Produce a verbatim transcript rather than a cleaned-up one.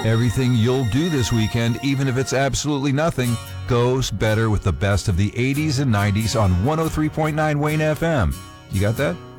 Everything you'll do this weekend, even if it's absolutely nothing, goes better with the best of the eighties and nineties on one oh three point nine Wayne F M. You got that?